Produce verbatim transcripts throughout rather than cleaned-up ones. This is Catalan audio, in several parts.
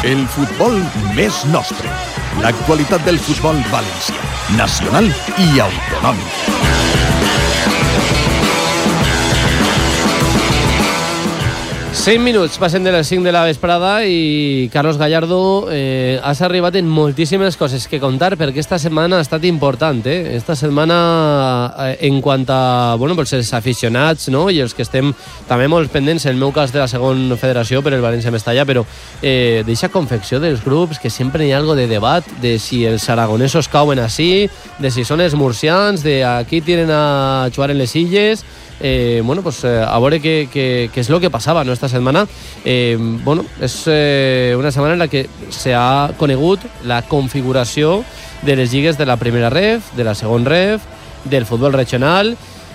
El futbol més nostre. L'actualitat del futbol valencià, nacional i autonòmic. cinc minuts, passen de les cinc de la vesprada i Carlos Gallardo, eh, has arribat en moltíssimes coses que contar perquè esta setmana ha estat important, eh? Esta setmana eh, en quant a, bueno, pues els aficionats, no? I els que estem també molt pendents, en el meu cas de la segona federació per el València Mestalla, però eh, deixa confecció dels grups que sempre hi ha algo de debat de si els aragonesos cauen així, de si són els murcians, de aquí tiren a jugar en les illes. Eh, bueno, pues eh, a veure què, què, què és el que passava, no, esta setmana. Eh, bueno, és eh, una setmana en la que s'ha conegut la configuració de les lligues de la primera ref, de la segona ref, del futbol regional,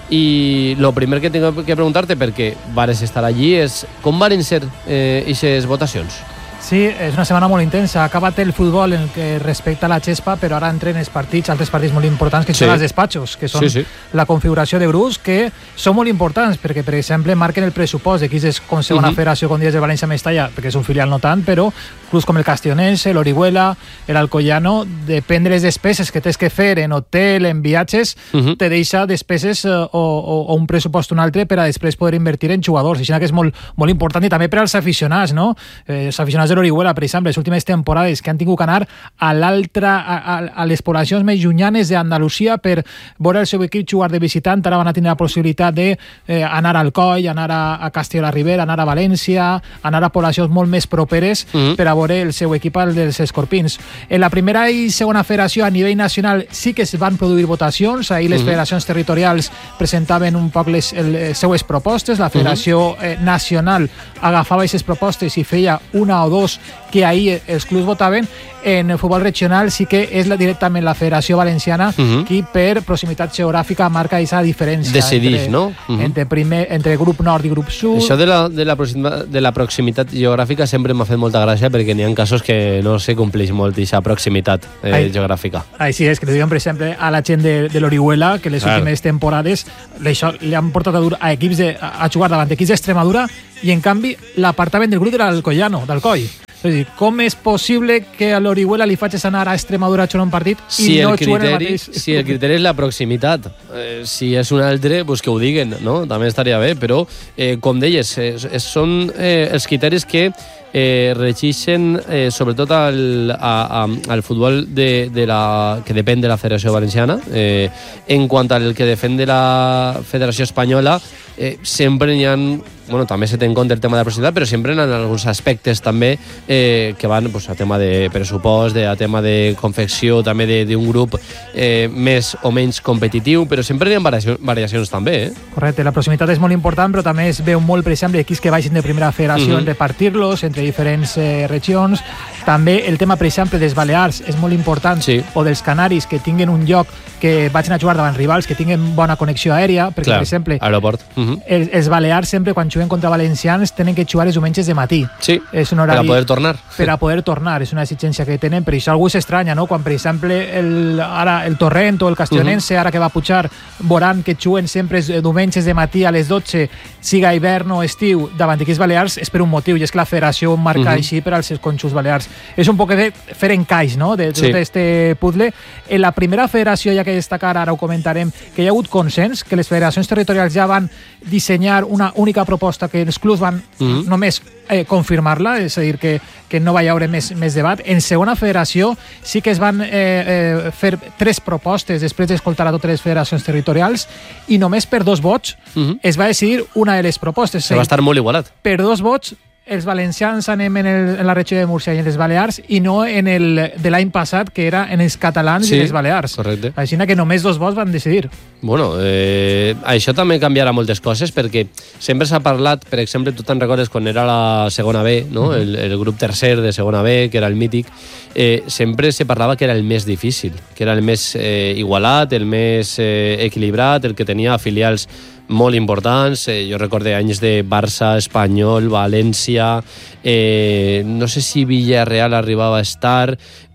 i el primer que tinc que preguntar-te, perquè vares estar allí, és com varen ser eh, aquestes votacions? Sí, és una setmana molt intensa. Ha acabat el futbol en el que respecta la xespa, però ara entren els partits, altres partits molt importants, que sí. Són els despatxos, que són sí, sí. La configuració de grups, que són molt importants, perquè, per exemple, marquen el pressupost de qui és com segona uh -huh. federació, com dies del València Mestalla, perquè és un filial no tant, però clubs com el Castionense, l'Orihuela, l'Alcoyano, depèn de les despeses que tens que fer en hotel, en viatges, uh -huh. te deixa despeses eh, o, o, o un pressupost un altre per a després poder invertir en jugadors. Així que és molt, molt important, i també per als aficionats, no? Eh, els aficionats de l'Orihuela, per exemple, les últimes temporades que han tingut que anar a l'altra, a, a, a les poblacions més llunyanes d'Andalusia per veure el seu equip jugar de visitant. Ara van a tenir la possibilitat de eh, anar al Coll, anar a, a Castelló-la-Ribera, anar a València, anar a poblacions molt més properes uh -huh. per a veure el seu equip, el dels Escorpins. En la primera i segona federació a nivell nacional sí que es van produir votacions. Ahir les uh -huh. federacions territorials presentaven un poc les, les seues propostes. La federació uh -huh. eh, nacional agafava aquestes propostes i feia una o dos que ahir els clubs votaven. En el futbol regional sí que és la, directament la Federació Valenciana uh -huh. qui per proximitat geogràfica marca aquesta diferència. Decidís, entre, no? Uh -huh. entre, primer, entre grup nord i grup sud. Això de la, de la, proximitat, de la proximitat geogràfica sempre m'ha fet molta gràcia, perquè n'hi ha casos que no se compleix molt aquesta proximitat eh, Ai, geogràfica. Així és, que li diuen, per exemple, a la gent de, de l'Orihuela, que les claro. últimes temporades això li han portat a, dur a equips de, a jugar davant equips d'Extremadura, i en canvi l'apartaven del grup de l'Alcoyano, del Coll. És dir, com és possible que a l'Orihuela li facis anar a Extremadura a jugar un partit si i no juguen el mateix? Si el criteri és la proximitat, eh, si és un altre, pues que ho diguen, no? També estaria bé, però eh, com deies, eh, són eh, els criteris que eh, regeixen eh, sobretot al, a, a, al futbol de, de la, que depèn de la Federació Valenciana. Eh, en quant al que depèn de la Federació Espanyola, eh, sempre hi ha, bueno, també se té en compte el tema de la proximitat, però sempre hi ha alguns aspectes també eh, que van pues, a tema de pressupost, de, a tema de confecció, també d'un grup eh, més o menys competitiu, però sempre hi ha variacions, variacions també. Eh? Correcte, la proximitat és molt important, però també es veu molt, per exemple, equips que baixen de primera federació uh -huh. en repartir-los entre diferents eh, regions. També el tema, per exemple, dels Balears és molt important, sí. o dels Canaris, que tinguen un lloc que vagin a jugar davant rivals, que tinguen bona connexió aèria, perquè, Clar, per exemple, aeroport. Uh -huh. els, els Balears sempre, quan juguen contra valencians, tenen que jugar els diumenges de matí. Sí, és un horari per a poder tornar. Per a poder tornar, és una exigència que tenen, per això algú s'estranya, no? Quan, per exemple, el, ara el Torrent o el Castionense, uh -huh. ara que va pujar, veuran que juguen sempre els diumenges de matí a les dotze, siga hivern o estiu, davant d'aquests Balears, és per un motiu, i és que la federació marca uh -huh. així per als conjunts balears. És un poc de fer encaix, no?, de tot sí. este puzzle. En la primera federació, ja que destacar, ara ho comentarem, que hi ha hagut consens, que les federacions territorials ja van dissenyar una única proposta que els clubs van uh -huh. només eh, confirmar-la, és a dir, que, que no va hi haure més, més debat. En segona federació sí que es van eh, eh, fer tres propostes després d'escoltar a totes les federacions territorials, i només per dos vots uh -huh. es va decidir una de les propostes. Se va estar molt igualat. Per dos vots els valencians anem en, el, en la regió de Múrcia i en les Balears, i no en el de l'any passat, que era en els catalans sí, i les Balears. Correcte. Així que només dos vots van decidir. Bueno, eh, això també canviarà moltes coses, perquè sempre s'ha parlat, per exemple, tu te'n recordes quan era la segona B, no? Uh-huh. el, el grup tercer de segona B, que era el mític, eh, sempre se parlava que era el més difícil, que era el més eh, igualat, el més eh, equilibrat, el que tenia filials molt importants. Eh, jo recorde anys de Barça, Espanyol, València, eh, no sé si Villarreal arribava a estar,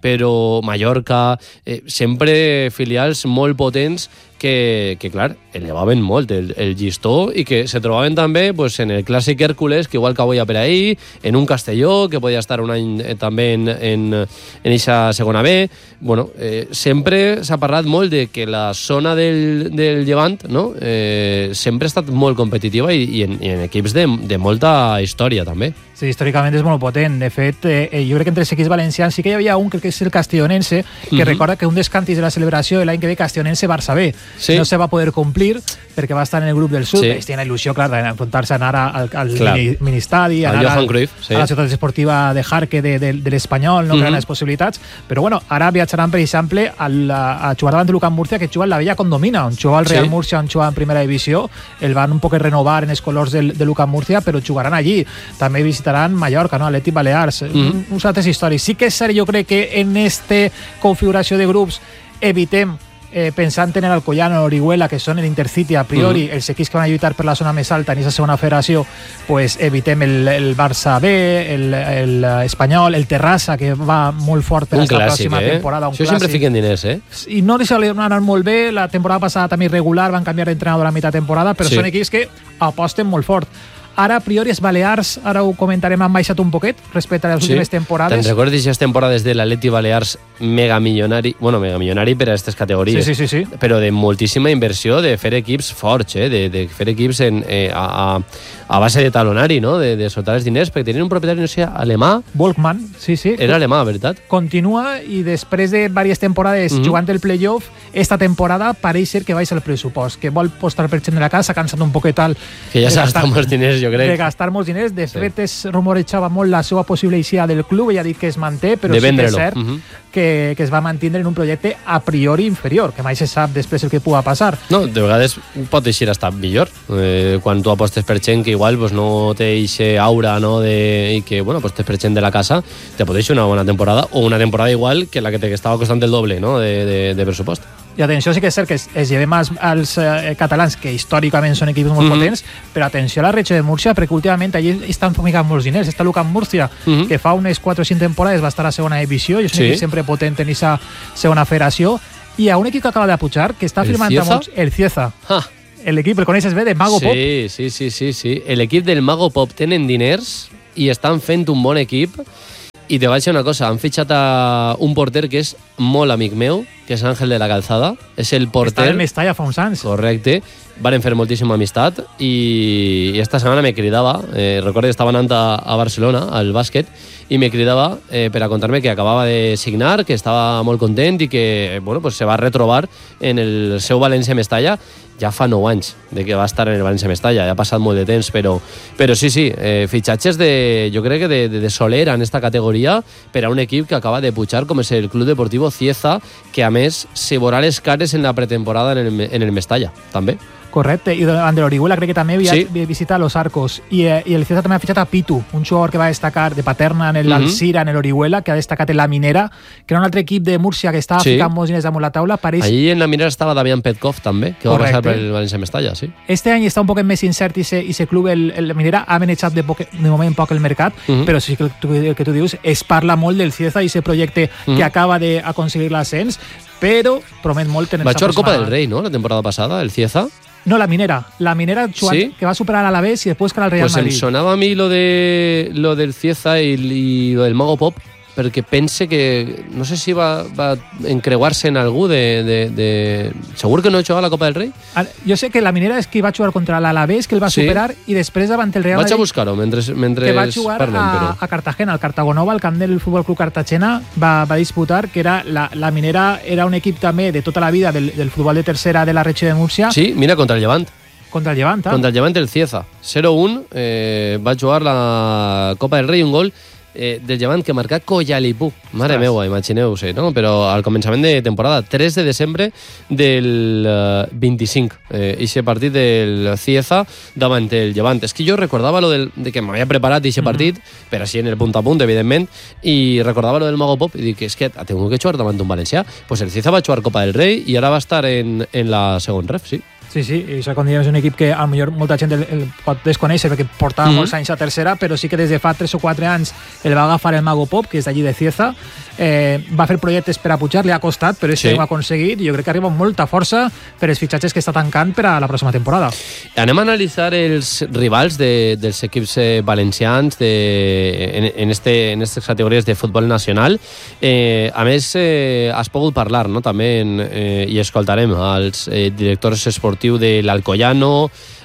però Mallorca, eh, sempre filials molt potents que, que clar, elevaven molt el, el llistó i que se trobaven també pues, en el clàssic Hèrcules, que igual caboia per ahí, en un Castelló, que podia estar un any eh, també en, en, en eixa segona B. Bueno, eh, sempre s'ha parlat molt de que la zona del, del Llevant, no? eh, sempre ha estat molt competitiva i, i, en, i en equips de, de molta història també. Sí, històricament és molt potent. De fet, eh, jo crec que entre els equips valencians sí que hi havia un, crec que és el Castellonense, que uh-huh. recorda que un dels càntics de la celebració de l'any que ve Castellonense-Barça B. Sí. No se va poder complir perquè va estar en el grup del sud. Sí. Ells tenen la il·lusió, clar, d'enfrontar-se, anar al, al mini, ministadi, anar al, Cruyff, sí. a la ciutat esportiva de Jarque de, de, de l'Espanyol, no? Uh-huh. Grans possibilitats. Però bueno, ara viatjaran, per exemple, al, a jugar davant de l'U C A M Múrcia, que juga en la vella Condomina, on juga el Real sí. Múrcia, on juga en primera divisió. El van un poc renovar en els colors del, de l'U C A M Múrcia, però jugaran allí. També visitaran Mallorca, no? Atlètic Balears. Mm-hmm. Uns altres històries. Sí que és cert, jo crec que en esta configuració de grups evitem Eh, pensant en el Alcoyano, l'Orihuela, que són l'Intercity a priori, mm. els equips que van a lluitar per la zona més alta en aquesta segona federació, pues evitem el, el Barça B, el, el Espanyol, el Terrassa, que va molt fort per aquesta pròxima eh? temporada. Un Això clàssic. Sempre fiquen diners, eh? I no deixa anar molt bé, la temporada passada també irregular, van canviar d'entrenador a la mitja temporada, però sí. són equips que aposten molt fort. Ara, a priori, els Balears, ara ho comentarem, han baixat un poquet respecte a les sí. últimes temporades. Te'n recordes aquestes temporades de l'Atleti Balears megamilionari, bueno, megamilionari per a aquestes categories, sí, sí, sí, sí. però de moltíssima inversió, de fer equips forts, eh? de, de fer equips en, eh, a, a base de talonari, no? de, de soltar els diners, perquè tenien un propietari, no sé, alemà. Volkmann, sí, sí. Era alemà, veritat? Continua i després de diverses temporades mm-hmm. jugant el playoff, esta temporada pareix ser que baixa el pressupost, que vol postar per gent de la casa, cansat un poquet al... Que ja s'ha gastat molts diners, jo crec. De gastar molts diners. De fet, sí. es rumorejava molt la seva possible eixida del club, ella ha dit que es manté, però de sí que és cert uh-huh. que, que es va mantenir en un projecte a priori inferior, que mai se sap després el que pugui passar. No, de vegades pot eixir estar millor. Eh, quan tu apostes per gent que igual pues, no té eixe aura, no, de, i que bueno, apostes per gent de la casa, te pot eixir una bona temporada o una temporada igual que la que te estava costant el doble, no, de, de, de pressupost. I atenció, sí que és cert que es, es llevem als, als eh, catalans, que històricament són equips molt mm-hmm. potents, però atenció a la regió de Múrcia, perquè últimament allí estan fumigant molts diners. Està l'U C A M Múrcia, mm-hmm. que fa unes quatre o cinc temporades va estar a segona divisió, i és un sí. equip sempre potent en aquesta segona federació, i a un equip que acaba de pujar, que està firmant a molts... El Cieza. Ah. L'equip, el coneixes bé, de Mago sí, Pop. Sí, sí, sí, sí. L'equip del Mago Pop tenen diners i estan fent un bon equip. I te vaig dir una cosa, han fitxat a un porter que és molt amic meu, que és Àngel de la Calzada. És el porter... Està en Mestalla fa uns anys. Correcte. Varen fer moltíssima amistat i, i esta setmana me cridava, eh, recordo que estava anant a, a Barcelona, al bàsquet, i me cridava eh, per a contar-me que acabava de signar, que estava molt content i que bueno, pues se va retrobar en el seu València-Mestalla ja fa nou anys de que va estar en el València-Mestalla, ja ha passat molt de temps, però, però sí, sí, eh, fitxatges de, jo crec que de, de, de solera en esta categoria per a un equip que acaba de pujar com és el Club Deportivo Cieza, que a més se veurà les cares en la pretemporada en el, en el Mestalla, també. Correcte, i davant de l'Orihuela crec que també havia sí. visitat Los Arcos i, eh, i el Cieza també ha fitxat a Pitu, un jugador que va destacar de Paterna en l'Alcira, mm-hmm. en l'Orihuela, que ha destacat en la Minera, que era un altre equip de Múrcia que estava sí. ficant molts diners damunt la taula. Pareix... Allí en la Minera estava Damián Petkov també, que Correcte. va passar per el València-Mestalla, sí. Este any està un poc més incert i se club, el, el Minera ha manejat de, poc, de moment poc el mercat, mm-hmm. però sí que el, el que tu dius, es parla molt del Cieza i ese projecte mm-hmm. que acaba d'aconseguir l'ascens, però promet molt en el va jugar Copa del Rei, no?, la temporada passada, el Cieza. No, la Minera. La Minera ¿Sí? que va a superar a la Alavés y después que al Real pues Madrid. Pues sonaba a mí lo de lo del Cieza y, y lo del Mago Pop, perquè pense que no sé si va, va encreuar-se en algú de, de, de... Segur que no ha jugat a la Copa del Rei? Jo sé que la Minera és que va jugar contra l'Alavés, que el va sí. superar, i després davant el Real Madrid... Vaig a buscar-ho mentre, mentre que va jugar parlem, a, però... a Cartagena, al Cartagonova, al camp del Futbol Club Cartagena, va, va disputar, que era la, la Minera era un equip també de tota la vida del, del futbol de tercera de la regió de Múrcia. Sí, mira, contra el Llevant. Contra el Llevant, eh? Contra el Llevant el Cieza. zero un, eh, va jugar la Copa del Rei, un gol eh, del Llevant que marca Collalipú. Mare Ostres. meua, imagineu-se, no? Però al començament de temporada, tres de desembre del uh, vint-i-cinc. Eh, ixe partit del Cieza davant el Llevant. És que jo recordava lo del, de que m'havia preparat ixe partit, mm-hmm. però així en el punt a punt, evidentment, i recordava lo del Mago Pop i dic, és que ha tingut que jugar davant d'un valencià. Pues el Cieza va jugar Copa del Rei i ara va estar en, en la segon ref, sí. Sí, sí, i això, com diem, és un equip que a lo millor molta gent el, el pot desconèixer perquè portava mm -hmm. molts anys a tercera, però sí que des de fa tres o quatre anys el va agafar el Mago Pop, que és d'allí de Cieza, eh, va fer projectes per a pujar, li ha costat, però sí. ho ha aconseguit i jo crec que arriba amb molta força per els fitxatges que està tancant per a la pròxima temporada. Anem a analitzar els rivals de, dels equips eh, valencians de, en, en, este, en aquestes categories de futbol nacional. Eh, a més, eh, has pogut parlar, no?, també en, eh, i escoltarem als eh, directors esportius de l'Alcoyano,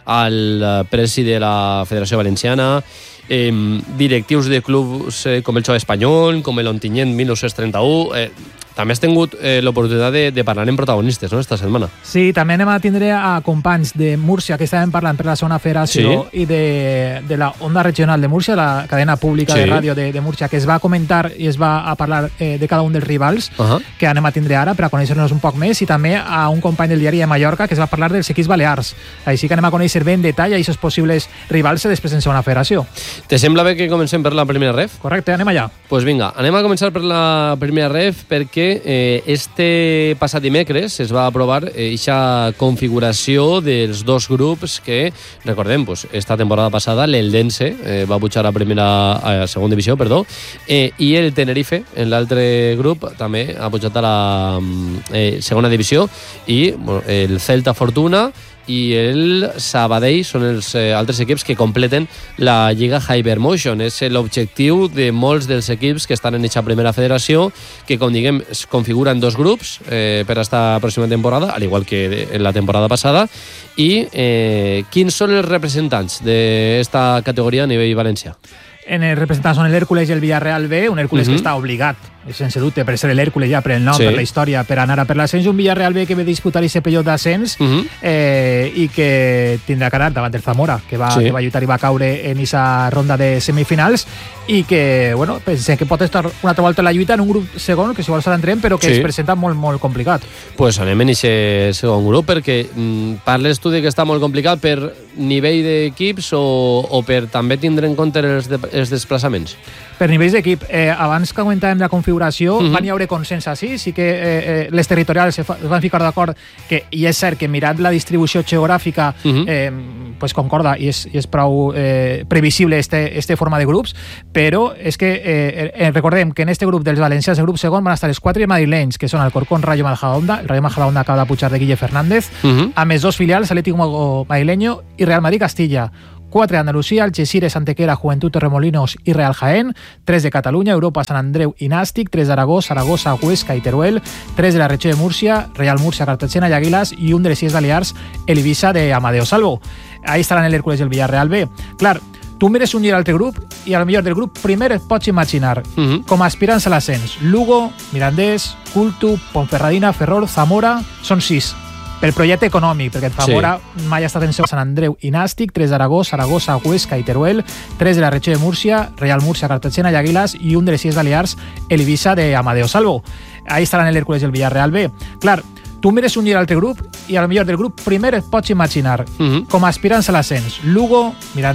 al presi de la Federació Valenciana, eh, directius de clubs eh, com el Xove Espanyol, com l'Ontinyent mil nou-cents trenta-u. Eh, també has tingut eh, l'oportunitat de, de parlar amb protagonistes, no?, esta setmana. Sí, també anem a tindre a companys de Múrcia que estaven parlant per la segona federació sí. i de, de la Onda Regional de Múrcia, la cadena pública sí. de ràdio de, de Múrcia, que es va comentar i es va a parlar eh, de cada un dels rivals uh -huh. que anem a tindre ara per a conèixer-nos un poc més, i també a un company del diari de Mallorca que es va parlar dels equips balears. Així que anem a conèixer bé en detall a aquests possibles rivals després en segona federació. Te sembla bé que comencem per la primera ref? Correcte, anem allà. Doncs pues vinga, anem a començar per la primera ref perquè Eh, este passat dimecres es va aprovar aquesta eh, configuració dels dos grups que, recordem, pues, esta temporada passada l'Eldense eh, va pujar a primera a segona divisió, perdó, eh, i el Tenerife, en l'altre grup, també ha pujat a la eh, segona divisió, i bueno, el Celta Fortuna i el Sabadell són els eh, altres equips que completen la Lliga Hypermotion. És l'objectiu de molts dels equips que estan en aquesta primera federació, que, com diguem, es configuren dos grups eh, per a esta pròxima temporada, al igual que en la temporada passada. I eh, quins són els representants d'esta categoria a nivell valencià? En els representants són l'Hèrcules i el Villarreal B, un Hèrcules uh -huh. que està obligat, sense dubte, per ser l'Hèrcules ja per el nom, sí. per la història, per anar a per l'ascens, un Villarreal B que ve disputar aquest període d'ascens uh -huh. eh, i que tindrà que anar davant del Zamora, que va, sí. que va lluitar i va caure en aquesta ronda de semifinals, i que, bueno, pensem que pot estar una altra volta en la lluita en un grup segon, que si vols l'entrem, però que sí. es presenta molt, molt complicat. Doncs pues anem en aquest segon grup, perquè mm, parles tu de que està molt complicat per nivell d'equips o, o per també tindre en compte els, de, els desplaçaments? Per nivells d'equip, eh, abans que comentàvem la configuració, uh-huh. van hi haure consens així, sí que eh, eh, les territorials es, fa, es van ficar d'acord, que, i és cert que mirat la distribució geogràfica uh-huh. eh, pues concorda i és, i és prou eh, previsible este, este forma de grups, però és que eh, eh, recordem que en este grup dels valencians, el grup segon, van estar els quatre madrilenys, que són Alcorcón, Rayo Majadahonda, el Rayo Majadahonda acaba de pujar de Guille Fernández, uh-huh. amb els dos filials, Atlético Madrileño i Real Madrid Castilla. Quatre d'Andalusia, Algeciras, Antequera, Juventud Torremolinos i Real Jaén, tres de Catalunya, Europa, Sant Andreu i Nàstic, tres d'Aragó, Saragossa, Huesca i Teruel, tres de la regió de Múrcia, Real Múrcia, Cartagena i Águilas, i un de les Illes Balears, el Ibiza de Amadeo Salvo. Ahí estaran el Hèrcules i el Villarreal B. Clar, tu mires un i l'altre grup i a lo millor del grup primer et pots imaginar uh-huh. com a aspirants a l'ascens Lugo, Mirandés, Cultu, Ponferradina, Ferrol, Zamora, són sis. Pel projecte econòmic, perquè el Zamora sí. mai ha estat en seu Sant Andreu i Nàstic, tres d'Aragó, Saragossa, Huesca i Teruel, tres de la regió de Múrcia, Real Múrcia, Cartagena i Águilas, i un de les Illes Balears, el Ibiza de Amadeo Salvo. Ahí estaran el Hèrcules i el Villarreal B. Clar, tu mires un i l'altre grup i a lo millor del grup primer et pots imaginar uh-huh. com a aspirants a l'ascens Lugo, Mirandés,